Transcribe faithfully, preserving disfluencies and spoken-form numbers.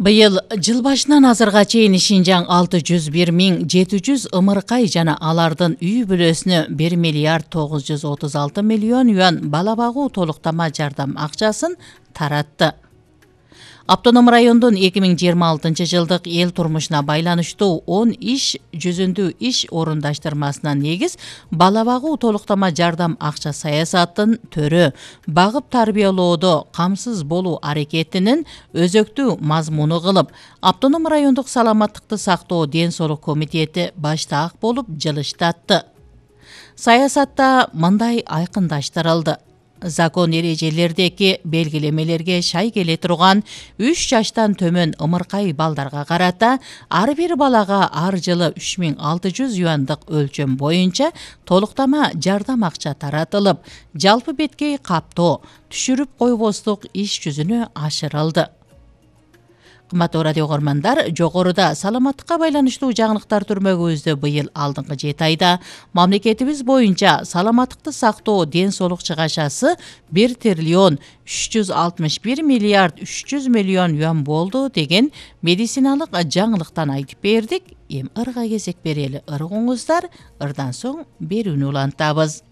Быйыл жыл башынан азырга чейин Шинжаң алты жүз бир миң жети жүз ымыркай жана алардын үй бүлөсүнө бир миллиард тогуз жүз отуз алты миллион юан бала багуу толуктама жардам акчасын таратты. Автоном райондун эки миң жыйырма алтынчы жылдык эл турмушуна байланыштуу он иш жүзүндүү иш орундаштырмасына негиз бала багуу толуктама жардам акча саясатын төрө багып тарбиялоодо камсыз болуу аракетинин өзөктүү мазмуну кылып, Автоном райондук саламаттыкты сактоо ден соолук комитети баштаак болуп жылыштатты. Саясатта мындай айкындаштырылды. Закон эрежелердеги белгилемелерге шай келе турган үч жаштан төмөн ымыркай балдарга карата ар бир балага ар жылы үч миң алты жүз юандык өлчөм боюнча толуктама жардам акча таратылып, жалпы беткей каптоо, түшүрүп койбостук иш жүзүнө ашырылды. Кымбаттуу радио көрөрмандар, жогоруда саламаттыкка байланыштуу жаңылыктар түрмөгүбүздө быйыл алдыңкы жети айда мамлекетибиз боюнча саламаттыкты сактоо ден соолук чыгашасы бир триллион үч жүз алтымыш бир миллиард үч жүз миллион юан болду деген медициналык жаңылыктан айтып бердик. Эми ырга кезек берели ыргыңыздар, ырдан соң берүүнү улантабыз.